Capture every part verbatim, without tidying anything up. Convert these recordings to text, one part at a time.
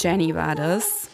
Jenny war das.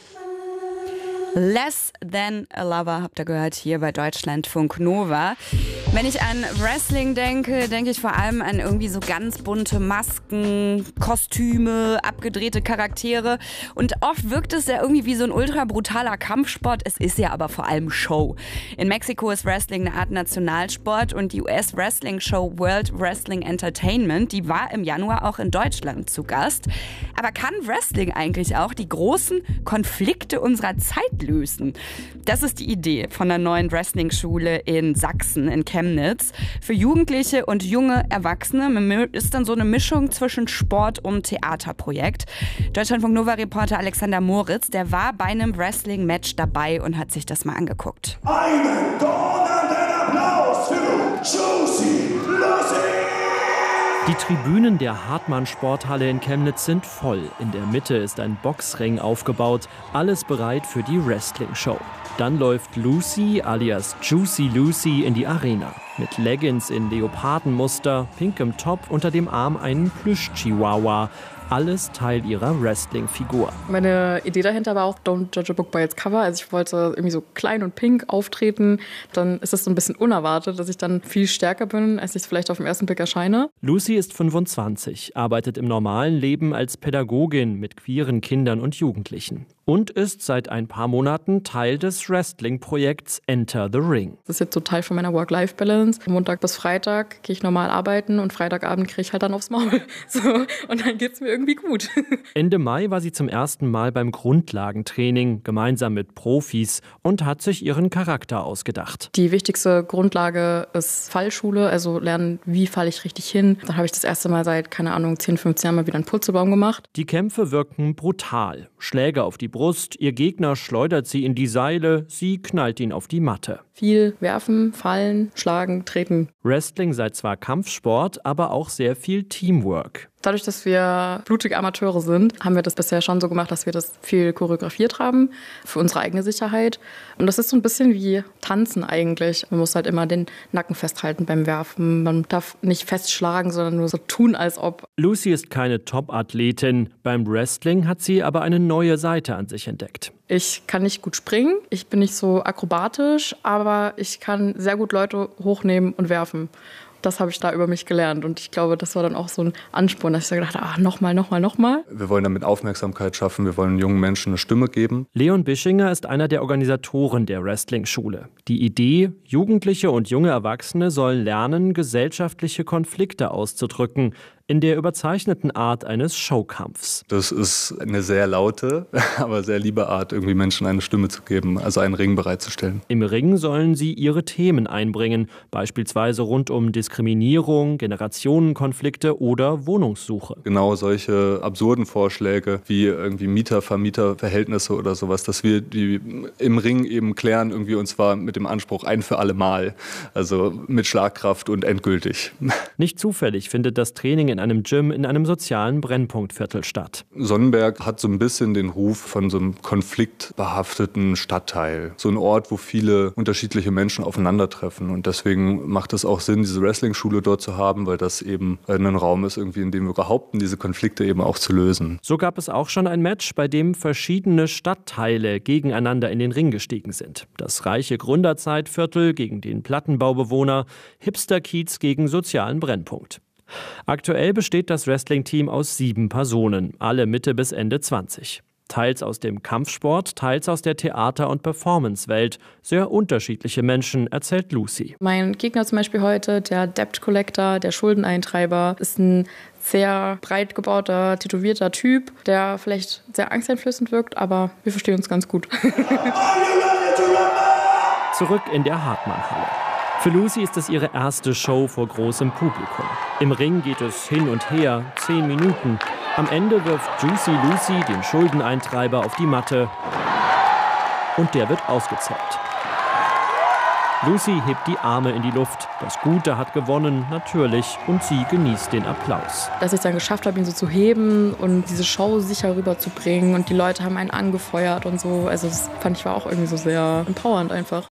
Less Than a Lover habt ihr gehört hier bei Deutschlandfunk Nova. Wenn ich an Wrestling denke, denke ich vor allem an irgendwie so ganz bunte Masken, Kostüme, abgedrehte Charaktere. Und oft wirkt es ja irgendwie wie so ein ultra brutaler Kampfsport. Es ist ja aber vor allem Show. In Mexiko ist Wrestling eine Art Nationalsport und die U S-Wrestling-Show World Wrestling Entertainment, die war im Januar auch in Deutschland zu Gast. Aber kann Wrestling eigentlich auch die großen Konflikte unserer Zeit lösen? Das ist die Idee von der neuen Wrestling-Schule in Sachsen, in Chemnitz. Für Jugendliche und junge Erwachsene ist dann so eine Mischung zwischen Sport und Theaterprojekt. Deutschlandfunk Nova-Reporter Alexander Moritz, der war bei einem Wrestling-Match dabei und hat sich das mal angeguckt. Einen donnernden Applaus für Juicy Lucy! Die Tribünen der Hartmann-Sporthalle in Chemnitz sind voll. In der Mitte ist ein Boxring aufgebaut, alles bereit für die Wrestling-Show. Dann läuft Lucy alias Juicy Lucy in die Arena. Mit Leggings in Leopardenmuster, pinkem Top, unter dem Arm einen Plüsch-Chihuahua. Alles Teil ihrer Wrestling-Figur. Meine Idee dahinter war auch Don't Judge a Book by its Cover. Also ich wollte irgendwie so klein und pink auftreten. Dann ist es so ein bisschen unerwartet, dass ich dann viel stärker bin, als ich vielleicht auf den ersten Blick erscheine. Lucy ist fünfundzwanzig, arbeitet im normalen Leben als Pädagogin mit queeren Kindern und Jugendlichen. Und ist seit ein paar Monaten Teil des Wrestling-Projekts Enter the Ring. Das ist jetzt so Teil von meiner Work-Life-Balance. Von Montag bis Freitag gehe ich normal arbeiten und Freitagabend kriege ich halt dann aufs Maul. So, und dann geht's mir irgendwie gut. Ende Mai war sie zum ersten Mal beim Grundlagentraining, gemeinsam mit Profis, und hat sich ihren Charakter ausgedacht. Die wichtigste Grundlage ist Fallschule, also lernen, wie falle ich richtig hin. Dann habe ich das erste Mal seit, keine Ahnung, zehn, fünfzehn Jahren mal wieder einen Purzelbaum gemacht. Die Kämpfe wirken brutal. Schläge auf die Brust, ihr Gegner schleudert sie in die Seile, sie knallt ihn auf die Matte. Viel werfen, fallen, schlagen, treten. Wrestling sei zwar Kampfsport, aber auch sehr viel Teamwork. Dadurch, dass wir blutige Amateure sind, haben wir das bisher schon so gemacht, dass wir das viel choreografiert haben für unsere eigene Sicherheit. Und das ist so ein bisschen wie Tanzen eigentlich. Man muss halt immer den Nacken festhalten beim Werfen. Man darf nicht festschlagen, sondern nur so tun, als ob. Lucy ist keine Top-Athletin. Beim Wrestling hat sie aber eine neue Seite an sich entdeckt. Ich kann nicht gut springen, ich bin nicht so akrobatisch, aber ich kann sehr gut Leute hochnehmen und werfen. Das habe ich da über mich gelernt und ich glaube, das war dann auch so ein Ansporn, dass ich da gedacht habe, ach, nochmal, nochmal, nochmal. Wir wollen damit Aufmerksamkeit schaffen, wir wollen jungen Menschen eine Stimme geben. Leon Bischinger ist einer der Organisatoren der Wrestling-Schule. Die Idee, Jugendliche und junge Erwachsene sollen lernen, gesellschaftliche Konflikte auszudrücken, in der überzeichneten Art eines Showkampfs. Das ist eine sehr laute, aber sehr liebe Art, irgendwie Menschen eine Stimme zu geben, also einen Ring bereitzustellen. Im Ring sollen sie ihre Themen einbringen, beispielsweise rund um Diskriminierung, Generationenkonflikte oder Wohnungssuche. Genau solche absurden Vorschläge wie irgendwie Mieter-Vermieter-Verhältnisse oder sowas, dass wir die im Ring eben klären, irgendwie, und zwar mit dem Anspruch ein für alle Mal, also mit Schlagkraft und endgültig. Nicht zufällig findet das Training in einem Gym in einem sozialen Brennpunktviertel statt. Sonnenberg hat so ein bisschen den Ruf von so einem konfliktbehafteten Stadtteil. So ein Ort, wo viele unterschiedliche Menschen aufeinandertreffen. Und deswegen macht es auch Sinn, diese Wrestling-Schule dort zu haben, weil das eben ein Raum ist, irgendwie, in dem wir behaupten, diese Konflikte eben auch zu lösen. So gab es auch schon ein Match, bei dem verschiedene Stadtteile gegeneinander in den Ring gestiegen sind. Das reiche Gründerzeitviertel gegen den Plattenbaubewohner, Hipster-Kiez gegen sozialen Brennpunkt. Aktuell besteht das Wrestling-Team aus sieben Personen, alle Mitte bis Ende zwanzig. Teils aus dem Kampfsport, teils aus der Theater- und Performance-Welt. Sehr unterschiedliche Menschen, erzählt Lucy. Mein Gegner zum Beispiel heute, der Debt Collector, der Schuldeneintreiber, ist ein sehr breit gebauter, tätowierter Typ, der vielleicht sehr angsteinflößend wirkt, aber wir verstehen uns ganz gut. Zurück in der Hartmann-Halle. Für Lucy ist es ihre erste Show vor großem Publikum. Im Ring geht es hin und her, zehn Minuten. Am Ende wirft Juicy Lucy den Schuldeneintreiber auf die Matte und der wird ausgezählt. Lucy hebt die Arme in die Luft. Das Gute hat gewonnen, natürlich, und sie genießt den Applaus. Dass ich es dann geschafft habe, ihn so zu heben und diese Show sicher rüberzubringen und die Leute haben einen angefeuert und so. Also das fand ich war auch irgendwie so sehr empowernd einfach.